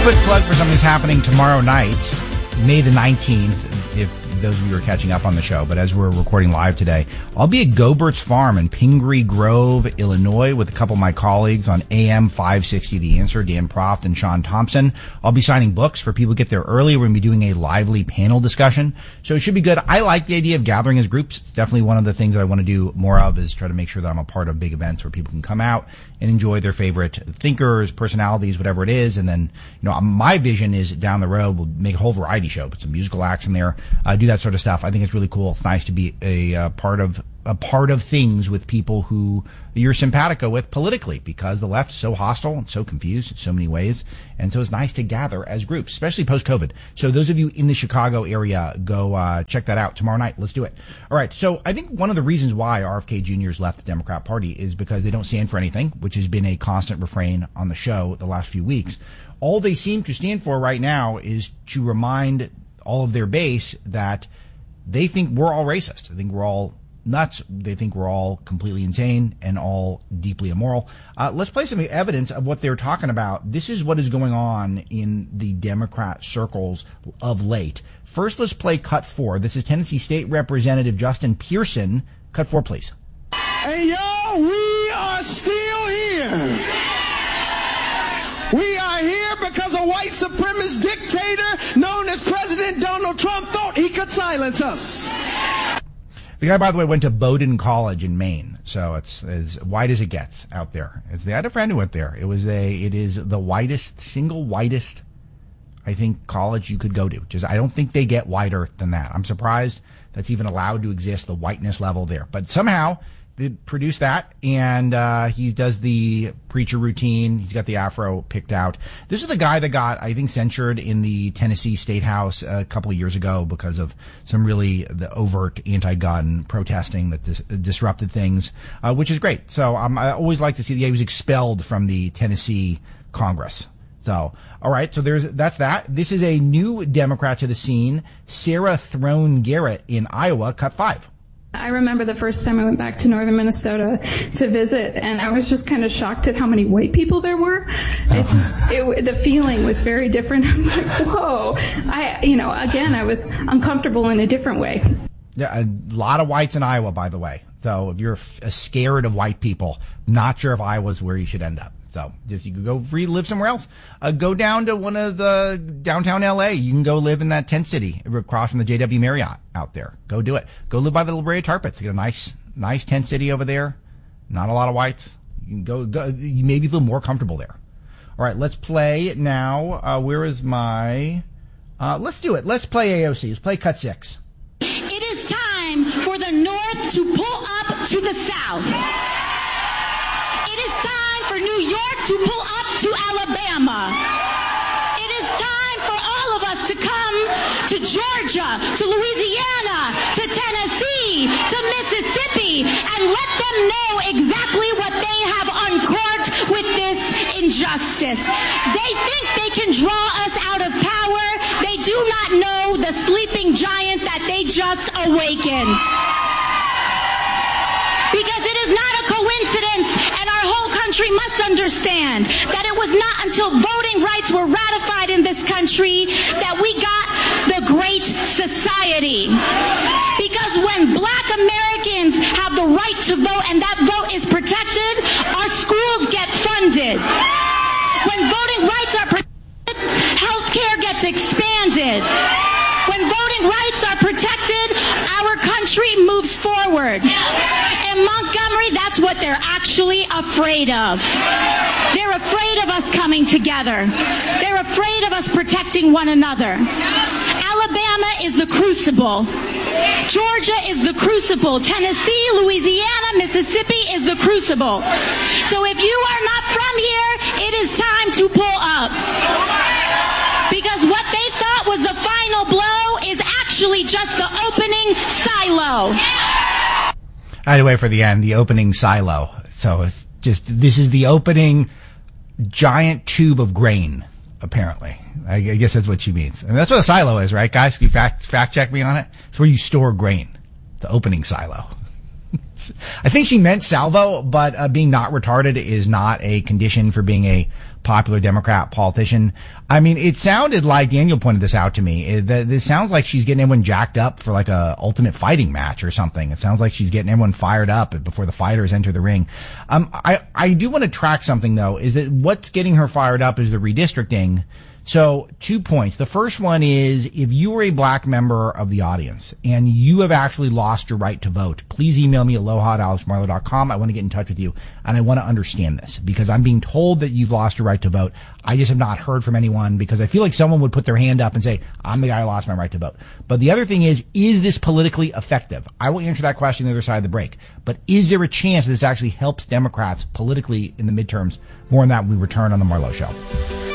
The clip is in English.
quick plug for something that's happening tomorrow night, May the 19th, if those of you are catching up on the show. But as we're recording live today, I'll be at Gobert's Farm in Pingree Grove, Illinois, with a couple of my colleagues on AM 560 The Answer, Dan Proft and Sean Thompson. I'll be signing books for people who get there early. We're going to be doing a lively panel discussion, so it should be good. I like the idea of gathering as groups. It's definitely one of the things that I want to do more of, is try to make sure that I'm a part of big events where people can come out and enjoy their favorite thinkers, personalities, whatever it is. And then, my vision is down the road, we'll make a whole variety show, put some musical acts in there, do that sort of stuff. I think it's really cool. It's nice to be a part of things with people who you're simpatico with politically, because the left is so hostile and so confused in so many ways. And so it's nice to gather as groups, especially post-COVID. So those of you in the Chicago area, go check that out tomorrow night. Let's do it. All right. So I think one of the reasons why RFK Jr.'s left the Democrat Party is because they don't stand for anything, which has been a constant refrain on the show the last few weeks. All they seem to stand for right now is to remind all of their base that they think we're all racist. They think we're all nuts. They think we're all completely insane and all deeply immoral. Let's play some evidence of what they're talking about. This is what is going on in the Democrat circles of late. First, let's play cut 4. This is Tennessee State Representative Justin Pearson. Cut 4, please. Hey, y'all, we are still here. We are here because a white supremacist dictator known as President Donald Trump thought he could silence us. The guy, by the way, went to Bowdoin College in Maine, so it's as white as it gets out there. I had a friend who went there. It is the single whitest, I think, college you could go to. I don't think they get whiter than that. I'm surprised that's even allowed to exist, the whiteness level there. But somehow they produced that, and he does the preacher routine. He's got the afro picked out. This is the guy that got, I think, censured in the Tennessee State House a couple of years ago because of some really the overt anti-gun protesting that disrupted things, which is great. So I always like to see he was expelled from the Tennessee Congress. So, all right, so that's that. This is a new Democrat to the scene, Sarah Throne Garrett in Iowa, cut 5. I remember the first time I went back to northern Minnesota to visit, and I was just kind of shocked at how many white people there were. The feeling was very different. I was like, whoa. I was uncomfortable in a different way. Yeah, a lot of whites in Iowa, by the way. So if you're scared of white people, not sure if Iowa's where you should end up. So you could go live somewhere else. Go down to one of the downtown LA. You can go live in that tent city across from the JW Marriott out there. Go do it. Go live by the La Brea Tar Pits. You get a nice tent city over there. Not a lot of whites. You can go. You maybe feel more comfortable there. All right, let's play now. Where is my? Let's do it. Let's play AOC. Let's play cut 6. It is time for the North to pull up to the South. It is time for New York to pull up to Alabama. It is time for all of us to come to Georgia, to Louisiana, to Tennessee, to Mississippi, and let them know exactly what they have uncorked with this injustice. They think they can draw us out of power. They do not know the sleeping giant that they just awakened. Because it is not a coincidence, and our whole country must understand that it was not until voting rights were ratified in this country that we got the Great Society. Because when Black Americans have the right to vote and that vote is protected, our schools get funded. When voting rights are protected, health care gets expanded. When voting rights are protected, our country moves forward. In Montgomery, that's what they're actually afraid of. They're afraid of us coming together. They're afraid of us protecting one another. Alabama is the crucible. Georgia is the crucible. Tennessee, Louisiana, Mississippi is the crucible. So if you are not from here, it is time to pull up. Because what they thought was the final blow is actually just the opening silo. I had to wait for the end, the opening silo. So this is the opening giant tube of grain, apparently. I guess that's what she means. I mean, that's what a silo is, right, guys? Can you fact check me on it? It's where you store grain. The opening silo. I think she meant salvo, but being not retarded is not a condition for being a popular Democrat politician. I mean, it sounded like, Daniel pointed this out to me, it sounds like she's getting everyone jacked up for like a ultimate fighting match or something. It sounds like she's getting everyone fired up before the fighters enter the ring. I do want to track something though, is that what's getting her fired up is the redistricting. So 2 points. The first one is, if you are a black member of the audience and you have actually lost your right to vote, please email me aloha@alexmarlowe.com. I want to get in touch with you, and I want to understand this, because I'm being told that you've lost your right to vote. I just have not heard from anyone, because I feel like someone would put their hand up and say, I'm the guy who lost my right to vote. But the other thing is this politically effective? I will answer that question on the other side of the break. But is there a chance that this actually helps Democrats politically in the midterms? More on that when we return on The Marlowe Show.